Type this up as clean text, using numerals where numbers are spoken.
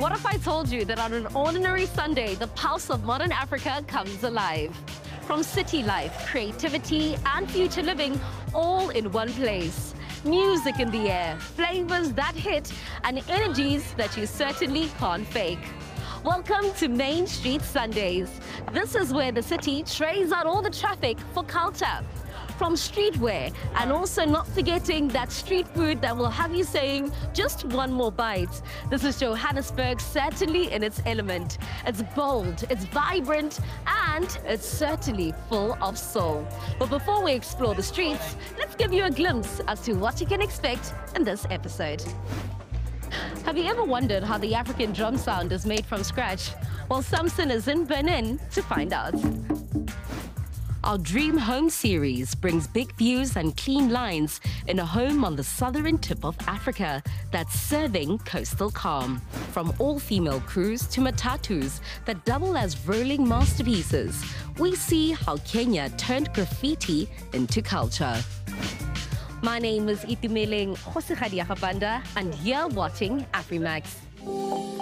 What if I told you that on an ordinary Sunday, the pulse of modern Africa comes alive? From city life, creativity, and future living, all in one place. Music in the air, flavors that hit, and energies that you certainly can't fake. Welcome to Main Street Sundays. This is where the city trades out all the traffic for culture. From streetwear, and also not forgetting that street food that will have you saying just one more bite. This is Johannesburg, certainly in its element. It's bold, it's vibrant, and it's certainly full of soul. But before we explore the streets, let's give you a glimpse as to what you can expect in this episode. Have you ever wondered how the African drum sound is made from scratch? Well, Samson is in Benin to find out. Our Dream Home series brings big views and clean lines in a home on the southern tip of Africa that's serving coastal calm. From all-female crews to matatus that double as rolling masterpieces, we see how Kenya turned graffiti into culture. My name is Itumeleng Khosigadi Yakabanda, and you're watching Afrimax.